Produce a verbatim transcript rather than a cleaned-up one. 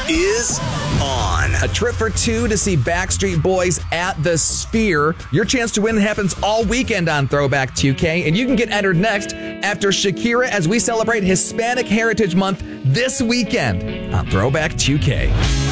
is on. A trip for two to see Backstreet Boys at the Sphere. Your chance to win happens all weekend on Throwback two K, and you can get entered next after Shakira as we celebrate Hispanic Heritage Month this weekend on Throwback two K.